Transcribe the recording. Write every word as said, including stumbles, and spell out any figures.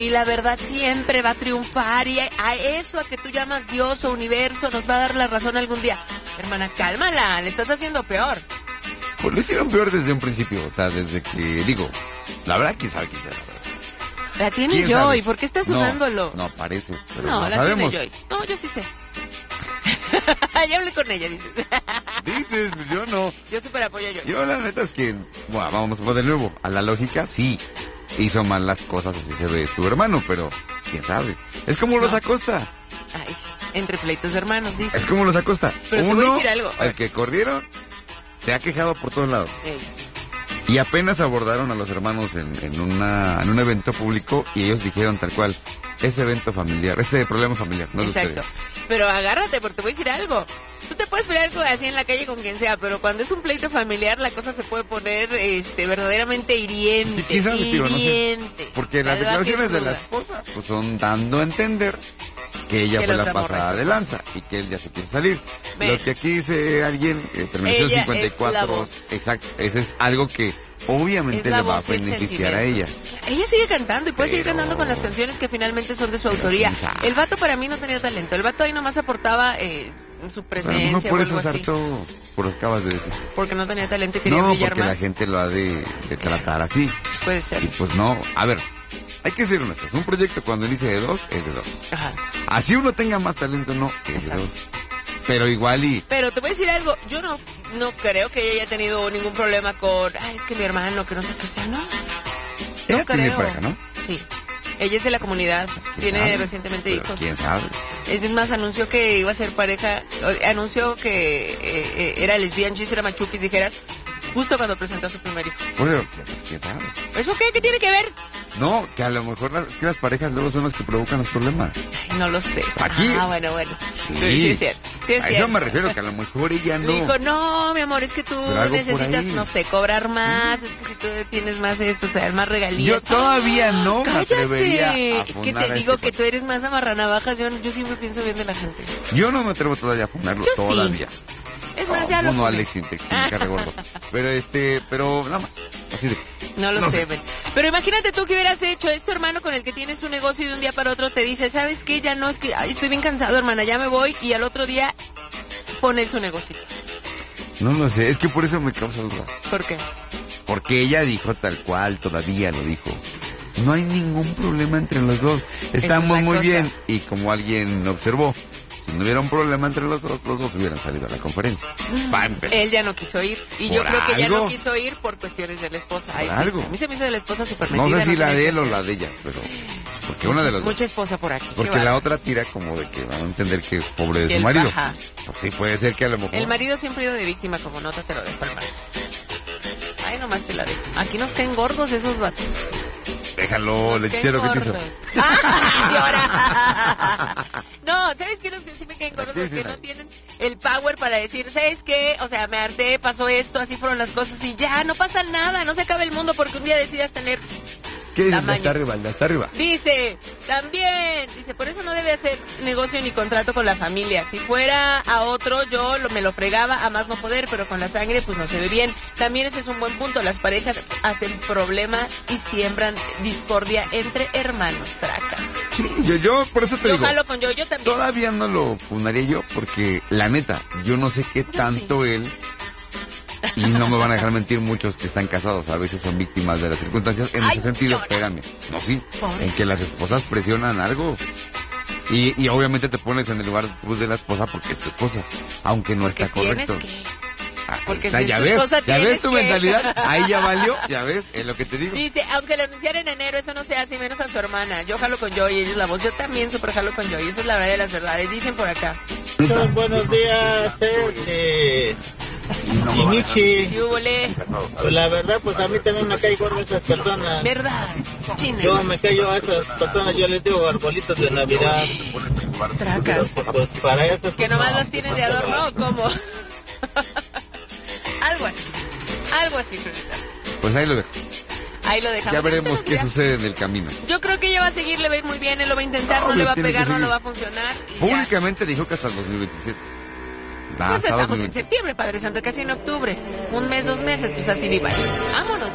Y la verdad siempre va a triunfar, y a eso a que tú llamas Dios o universo nos va a dar la razón algún día. Hermana, cálmala, le estás haciendo peor. Pues lo hicieron peor desde un principio, o sea, desde que, digo, la verdad, quién sabe quién será, la verdad. La tiene Joy, ¿por qué estás no, dudándolo? No, parece, pero no, no la sabemos. tiene Joy. No, yo sí sé. Ya hablé con ella, dices. Dices, yo no. Yo súper apoyo a Joy. Yo la neta es que, bueno, vamos a de nuevo, a la lógica, sí. Hizo mal las cosas, así se ve su hermano, pero quién sabe. Es como no. los Acosta. Ay, entre pleitos de hermanos, sí. Es como los Acosta. Pero Uno, te voy a decir algo. el que corrieron, se ha quejado por todos lados. Ey. Y apenas abordaron a los hermanos en, en, una, en un evento público y ellos dijeron tal cual, ese evento familiar, ese problema familiar, no Exacto. Pero agárrate, porque te voy a decir algo. Tú te puedes pelear así en la calle con quien sea, pero cuando es un pleito familiar la cosa se puede poner este verdaderamente hiriente. Sí, quizás, hiriente. Tío, no sé, porque las declaraciones de la esposa pues son dando a entender que ella que fue la pasada de lanza y que él ya se quiere salir. Ven. Lo que aquí dice alguien, eh, terminación cincuenta y cuatro, exacto, ese es algo que obviamente le va a beneficiar a ella. Ella sigue cantando y puede Pero... seguir cantando con las canciones que finalmente son de su Pero autoría. El vato para mí no tenía talento, el vato ahí nomás aportaba eh, su presencia. No por o eso algo así. Harto, por lo que acabas de decir. Porque no tenía talento y quería no, brillar más. No, porque la gente lo ha de, de tratar así. Puede ser. Y pues no, a ver, hay que ser honestos, un proyecto cuando inicia de dos, es de dos. Ajá. Así uno tenga más talento, no, es Exacto. de dos. Pero igual y... Pero te voy a decir algo, yo no no creo que ella haya tenido ningún problema con, ay, es que mi hermano, que no sé qué, o sea, no. Ella no tiene creo. pareja, ¿no? Sí. Ella es de la comunidad, tiene sabe? recientemente Pero hijos. ¿quién sabe? Es más, anunció que iba a ser pareja, anunció que eh, eh, era lesbiana, Gisela Machukis, dijeras, justo cuando presentó a su primer hijo. Bueno, pues quién sabe. ¿Eso qué? ¿Qué tiene que ver? No, que a lo mejor las, que las parejas luego son las que provocan los problemas. Ay, no lo sé. Aquí. Ah, bueno, bueno. Sí, sí es cierto. Sí es a cierto. eso me refiero, que a lo mejor ella no. Dijo, no, mi amor, es que tú necesitas, no sé, cobrar más, ¿Sí? es que si tú tienes más esto, o sea, más regalías. Yo todavía no ¡Cállate! me atrevería a Es que te digo este que tú eres más amarranavajas, yo, yo siempre pienso bien de la gente. Yo no me atrevo todavía a fundarlo, yo todavía. Sí. Es más, oh, ya lo no, Alex, Intex, me cargue gordo. Pero este, pero nada más, así de... No lo no sé, sé. Pero imagínate tú que hubieras hecho, es tu hermano con el que tienes un negocio y de un día para otro te dice, ¿sabes qué? Ya no, es que ay, estoy bien cansado, hermana, ya me voy, y al otro día pone su negocio. No lo sé, es que por eso me causa duda. ¿Por qué? Porque ella dijo tal cual, todavía lo dijo. No hay ningún problema entre los dos, estamos es muy cosa. bien. Y como alguien observó, si no hubiera un problema entre los dos, los dos hubieran salido a la conferencia. Él ya no quiso ir. Y ¿Por yo creo que algo? ya no quiso ir por cuestiones de la esposa. Ay, sí. Algo. A mí se me hizo de la esposa súper No metida. sé si no la de él o la de ella, pero... Porque Muchos, una de las mucha esposa por aquí. Porque la otra tira como de que van a entender que es pobre de que su marido. Baja. Pues sí, puede ser que a lo mejor... El marido siempre ha ido de víctima, como nota te lo dejo al mar. Ay, nomás te la dejo. Aquí nos caen gordos esos vatos. Déjalo, el hechicero que te hizo. ¡Ah, no, ¿sabes qué? Los que sí me caen gordos, los que no tienen el power para decir, ¿sabes qué? O sea, me harté, pasó esto, así fueron las cosas y ya, no pasa nada, no se acaba el mundo porque un día decidas tener... ¿Qué dice? Está arriba, está arriba. Dice, también, dice, por eso no debe hacer negocio ni contrato con la familia. Si fuera a otro, yo lo, me lo fregaba a más no poder, pero con la sangre pues no se ve bien. También ese es un buen punto, las parejas hacen problema y siembran discordia entre hermanos, tracas. Sí, yo, yo por eso te yo digo. Jalo con yo, yo también. Todavía no lo fundaría yo, porque la neta, yo no sé qué tanto sí. él... Y no me van a dejar mentir muchos que están casados, a veces son víctimas de las circunstancias. En Ay, ese sentido, llora. espérame. No, sí. Pobrecita. En que las esposas presionan algo. Y, y obviamente te pones en el lugar pues, de la esposa porque es tu esposa. Aunque no porque está correcto. Que... Ahí porque está, si ya es tu ves, esposa, ya ves tu que... mentalidad. Ahí ya valió, ya ves, es lo que te digo. Dice, aunque lo anunciara en enero, eso no se hace, menos a su hermana. Yo jalo con Joy y ella es la voz. Yo también súper jalo con Joy. Esa es la verdad de las verdades. Dicen por acá. Muchos buenos días, eh, y Michi. Pues la verdad, pues a mí también me cae gordo esas personas. ¿Verdad? Chines. Yo me callo a esas personas, yo les digo arbolitos de Navidad. Tracas. Pero, pues, para eso, que nomás las tienes de adorno, ¿o cómo? Algo así. Algo así, Florita. Pues ahí lo dejo. Ahí lo dejamos. Ya veremos qué días. sucede en el camino. Yo creo que ella va a seguir, le va a ir muy bien, él lo va a intentar, no, no le va a pegar, no le va a funcionar. Públicamente dijo que hasta el dos mil veintisiete. Pues estamos en septiembre, Padre Santo, casi en octubre. Un mes, dos meses, pues así ni vale. Vámonos.